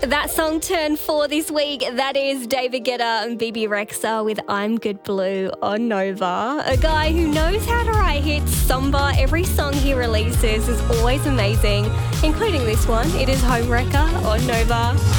That song turned 4 this week. That is David Guetta and BB Rexa with I'm Good Blue on Nova. A guy who knows how to write hits, Samba. Every song he releases is always amazing, including this one. It is Homewrecker on Nova.